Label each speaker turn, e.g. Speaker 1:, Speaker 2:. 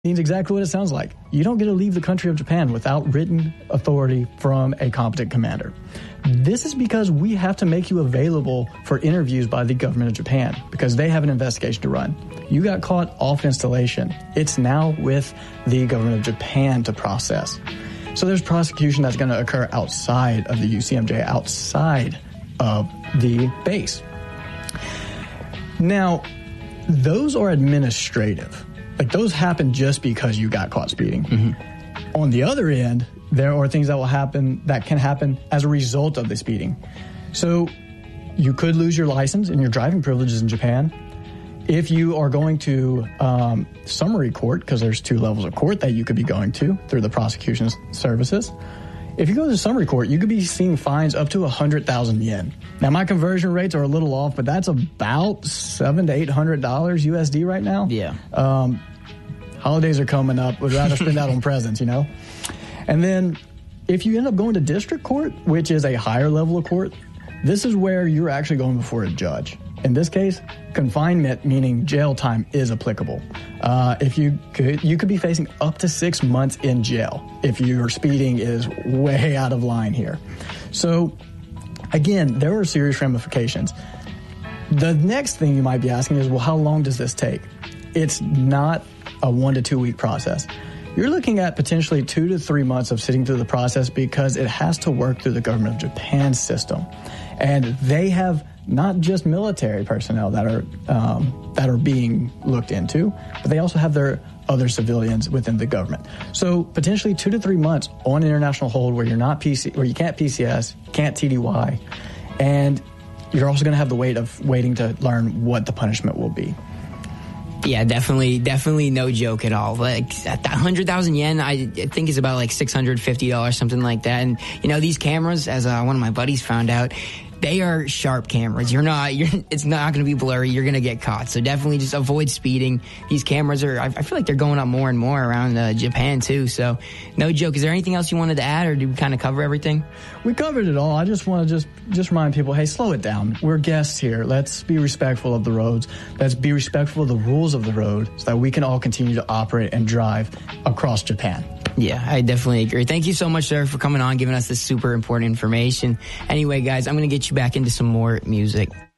Speaker 1: means exactly what it sounds like. You don't get to leave the country of Japan without written authority from a competent commander. This is because we have to make you available for interviews by the government of Japan because they have an investigation to run. You got caught off installation. It's now with the government of Japan to process. So there's prosecution that's going to occur outside of the UCMJ, outside of the base. Now, those are administrative. Like, those happen just because you got caught speeding. Mm-hmm. On the other end, there are things that can happen as a result of the speeding. So you could lose your license and your driving privileges in Japan. If you are going to summary court, because there's 2 levels of court that you could be going to through the prosecution services. If you go to summary court, you could be seeing fines up to 100,000 yen. Now, my conversion rates are a little off, but that's about $700 to $800 USD right now.
Speaker 2: Yeah.
Speaker 1: Holidays are coming up. Would rather spend that on presents, you know? And then if you end up going to district court, which is a higher level of court, this is where you're actually going before a judge. In this case, confinement, meaning jail time, is applicable. If you could be facing up to 6 months in jail if your speeding is way out of line here. So, again, there are serious ramifications. The next thing you might be asking is, well, how long does this take? It's not a 1 to 2 week process. You're looking at potentially 2 to 3 months of sitting through the process because it has to work through the government of Japan's system. And they have not just military personnel that are being looked into, but they also have their other civilians within the government. So potentially 2 to 3 months on international hold where you're not where you can't PCS, can't TDY, and you're also going to have the weight of waiting to learn what the punishment will be.
Speaker 2: Yeah, definitely no joke at all. Like, at 100,000 yen, I think is about like $650, something like that. And, you know, these cameras, as one of my buddies found out, they are sharp cameras. It's not going to be blurry. You're going to get caught. So definitely just avoid speeding. These cameras I feel like they're going up more and more around Japan too. So no joke. Is there anything else you wanted to add, or did we kind of cover everything?
Speaker 1: We covered it all. I just want to just remind people, hey, slow it down. We're guests here. Let's be respectful of the roads. Let's be respectful of the rules of the road so that we can all continue to operate and drive across Japan.
Speaker 2: Yeah, I definitely agree. Thank you so much, sir, for coming on, giving us this super important information. Anyway, guys, I'm going to get you back into some more music.